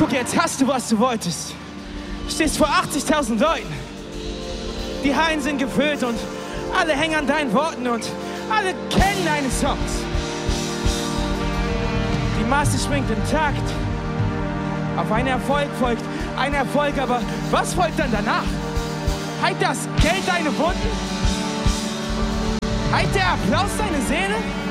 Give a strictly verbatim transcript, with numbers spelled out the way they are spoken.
Guck, jetzt hast du, was du wolltest. Du stehst vor achtzigtausend Leuten. Die Hallen sind gefüllt und alle hängen an deinen Worten und alle kennen deine Songs. Die Masse schwingt im Takt. Auf einen Erfolg folgt ein Erfolg, aber was folgt dann danach? Heilt das Geld deine Wunden? Heilt der Applaus deine Seele?